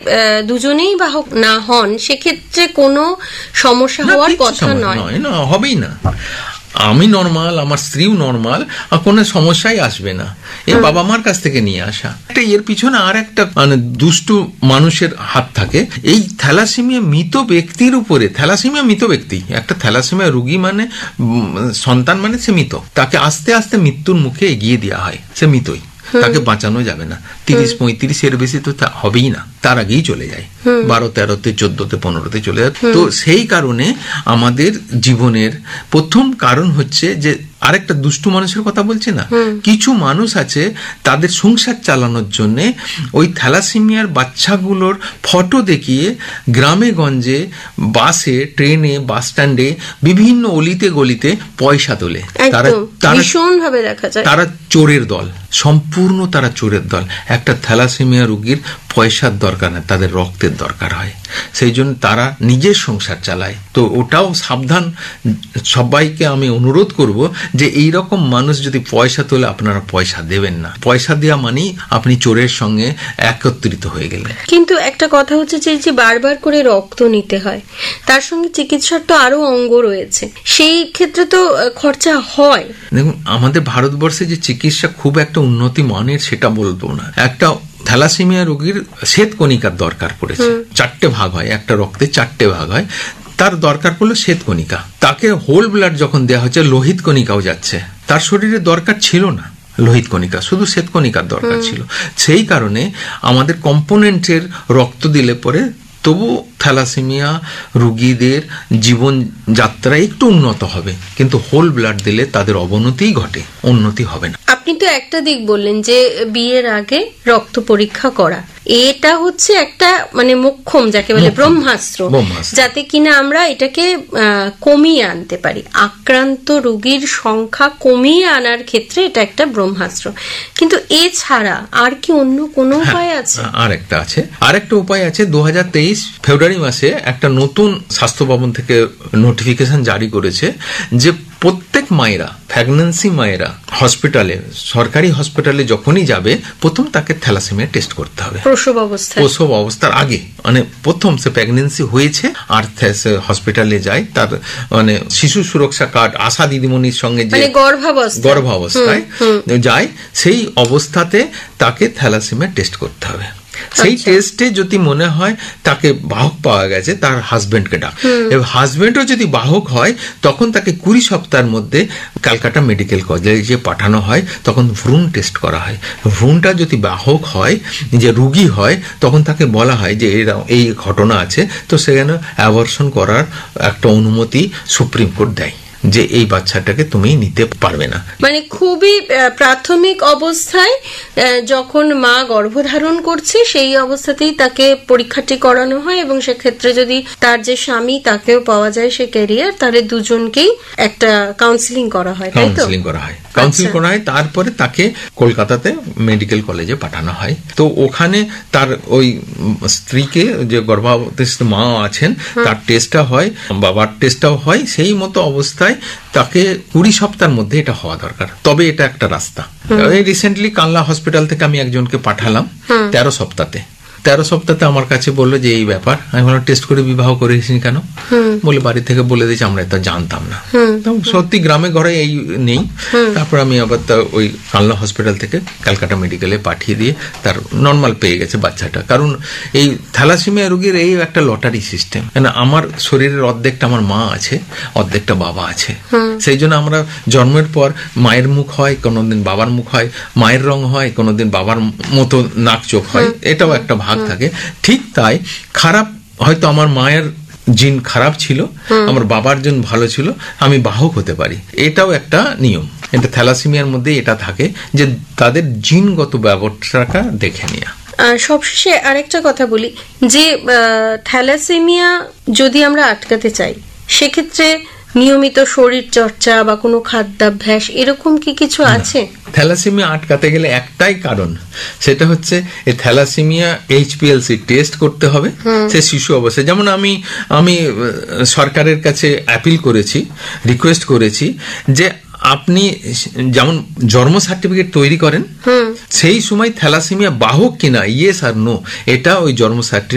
দুজনেই বাহক না হন সেক্ষেত্রে কোনো সমস্যা হওয়ার কথা নয়। না, হবেই না। আমি নর্মাল, আমার স্ত্রীও নর্মাল, আর কোনো সমস্যাই আসবে না। এই বাবা মার কাছ থেকে নিয়ে আসা। এর পিছনে আর একটা মানে দুষ্টু মানুষের হাত থাকে। এই থ্যালাসেমিয়া মৃত ব্যক্তির উপরে, থ্যালাসেমিয়া মৃত ব্যক্তি, একটা থ্যালাসেমিয়া রোগী মানে সন্তান মানে সে মৃত, তাকে আস্তে আস্তে মৃত্যুর মুখে এগিয়ে দেওয়া হয়। সে মৃতই, তাকে বাঁচানো যাবে না। 30-35 এর বেশি তো হবেই না, তার আগেই চলে যায়, 12-13-তে 14-তে 15-তে চলে যায়। তো সেই কারণে আমাদের জীবনের প্রথম কারণ হচ্ছে যে আরেকটা দুষ্টু মানুষের কথা বলছি না, কিছু মানুষ আছে তাদের সংসার চালানোর জন্য ওই থ্যালাসেমিয়ার বাচ্চাগুলোর ফটো দেখিয়ে গ্রামে গঞ্জে, বাসে, ট্রেনে, বাস স্ট্যান্ডে, বিভিন্ন অলিতে গলিতে পয়সা তোলে। তারা চোরের দল, সম্পূর্ণ তারা চোরের দল। একটা থ্যালাসেমিয়া রোগীর পয়সার দরকার না, তাদের রক্তের দরকার হয়। সেই জন্য তারা নিজের সংসার চালায়। তো ওটাও সাবধান। সবাইকে আমি অনুরোধ করব যে এই রকম মানুষ যদি পয়সা তোলে, আপনারা পয়সা দেবেন না। পয়সা দেওয়া মানেই আপনি চোরের সঙ্গে একত্রিত হয়ে গেলেন। কিন্তু একটা কথা হচ্ছে যে বারবার করে রক্ত নিতে হয়, তার সঙ্গে চিকিৎসার তো আরো অঙ্গ রয়েছে, সেই ক্ষেত্রে তো খরচা হয়। দেখুন, আমাদের ভারতবর্ষে যে চিকিৎসা খুব একটা উন্নতি মানের সেটা বলবো না। একটা থ্যালাসেমিয়া রোগীর শ্বেতকণিকার দরকার পড়েছে, 4টে ভাগ হয়, একটা রক্তে 4টে ভাগ হয়। তার দরকার পড়লো শ্বেতকণিকা। তাকে হোল ব্লাড যখন দেওয়া হচ্ছে, লোহিত কণিকাও যাচ্ছে। তার শরীরে দরকার ছিল না লোহিত কণিকা, শুধু শ্বেতকণিকার দরকার ছিল। সেই কারণে আমাদের কম্পোনেন্টের রক্ত দিলে পরে তবু থ্যালাসেমিয়া রোগীদের জীবন যাত্রা একটু উন্নত হবে, কিন্তু হোল ব্লাড দিলে তাদের অবনতিই ঘটে, উন্নতি হবে না। আপনি তো একটা দিক বললেন যে বিয়ের আগে রক্ত পরীক্ষা করা, এটা হচ্ছে একটা মানে মোক্ষম যাকে বলে ব্রহ্মাস্ত্র, যাতে কিনা আমরা এটাকে কমিয়ে আনতে পারি। আক্রান্ত রোগীর সংখ্যা কমিয়ে আনার ক্ষেত্রে এটা একটা ব্রহ্মাস্ত্র। কিন্তু এছাড়া আর কি অন্য কোনো উপায় আছে? আরেকটা উপায় আছে। 2023 ফেব্রুয়ারি মাসে একটা নতুন স্বাস্থ্য ভবন থেকে নোটিফিকেশন জারি করেছে যে প্রত্যেক মায়েরা, প্রেগন্যান্সি মায়েরা হসপিটালে, সরকারি হসপিটালে যখনই যাবে, প্রথম তাকে থ্যালাসেমিয়া টেস্ট করতে হবে। প্রসব অবস্থার আগে, মানে প্রথম সে প্রেগন্যান্সি হয়েছে আর হসপিটালে যায়, তার মানে শিশু সুরক্ষা কার্ড, আশা দিদিমণির সঙ্গে যে গর্ভাবস্থায় যায়, সেই অবস্থাতে তাকে থ্যালাসেমিয়া টেস্ট করতে হবে। সেই টেস্টে যদি মনে হয় তাকে বাহক পাওয়া গেছে, তার হাজবেন্ডকে ডাক, এবং হাজবেন্ডও যদি বাহক হয়, তখন তাকে 20 সপ্তাহের মধ্যে ক্যালকাটা মেডিকেল কলেজে পাঠানো হয়। তখন ভ্রূণ টেস্ট করা হয়। ভ্রূণটা যদি বাহক হয়, যে রোগী হয়, তখন তাকে বলা হয় যে এই ঘটনা আছে, তো সেখানে অ্যাবর্শন করার একটা অনুমতি সুপ্রিম কোর্ট দেয় যে এই বাচ্চাটাকে তুমি নিতে পারবে না। মানে খুবই প্রাথমিক অবস্থায় যখন মা গর্ভধারণ করছে, সেই অবস্থাতেই তাকে পরীক্ষাটি করানো হয়, এবং সেক্ষেত্রে যদি তার যে স্বামী তাকেও পাওয়া যায়, সে ক্যারিয়ার, তাহলে দুজনকেই একটা কাউন্সিলিং করা হয়। কাউন্সিলিং করা হয়, তারপরে তাকে কলকাতাতে মেডিকেল কলেজে পাঠানো হয়। তো ওখানে তার ওই স্ত্রীকে, যে গর্ভবতী মা আছেন, তার টেস্টটা হয়, বাবার টেস্টটাও হয়। সেই মতো অবস্থায় তাকে 20 সপ্তাহের মধ্যে এটা হওয়া দরকার, তবে এটা একটা রাস্তা। রিসেন্টলি কানলা হসপিটাল থেকে আমি একজনকে পাঠালাম 13 সপ্তাহে আমার কাছে বললো যে এই ব্যাপার। আমি বললাম টেস্ট করে বিবাহ করেছি কেন? বলে বাড়ি থেকে বলে দিয়েছে, আমরা এটা জানতাম না। সত্যি গ্রামে ঘরে এই নেই। তারপর আমি আবার ওই কানলা হসপিটাল থেকে ক্যালকাটা মেডিকেলে পাঠিয়ে দিয়ে তার নর্মাল পেয়ে গেছে বাচ্চাটা। কারণ এই থ্যালাসেমিয়া রোগীর এই একটা লটারি সিস্টেম। আমার শরীরের অর্ধেকটা আমার মা আছে, অর্ধেকটা বাবা আছে। সেই জন্য আমরা জন্মের পর মায়ের মুখ হয়, কোনোদিন বাবার মুখ হয়, মায়ের রং হয়, কোনোদিন বাবার মতো নাক চোখ হয়, এটাও একটা ভাগ থাকে। ঠিক তাই খারাপ, হয়তো আমার মায়ের জিন খারাপ ছিল, আমার বাবার জিন ভালো ছিল, আমি বাহক হতে পারি। এটাও একটা নিয়ম। এটা থ্যালাসেমিয়ার মধ্যে এটা থাকে যে তাদের জিনগত ব্যাপারটা দেখে নেওয়া। সবশেষে আরেকটা কথা বলি যে থ্যালাসেমিয়া যদি আমরা আটকাতে চাই, সেক্ষেত্রে নিয়মিত শরীর চর্চা বা কোনো খাদ্যাভ্যাস এরকম কি কিছু আছে? থ্যালাসেমিয়া আটকাতে গেলে একটাই কারণ, সেটা হচ্ছে এই থ্যালাসেমিয়া HPLC টেস্ট করতে হবে সে শিশু অবস্থায়। যেমন আমি সরকারের কাছে অ্যাপিল করেছি, রিকোয়েস্ট করেছি যে আপনি যেমন জন্ম সার্টিফিকেট তৈরি করেন, সেই সময় থ্যালাসেমিয়া বাহক কিনা, ইয়েস আর নো, এটা ওই জন্ম সার্টিফিকেট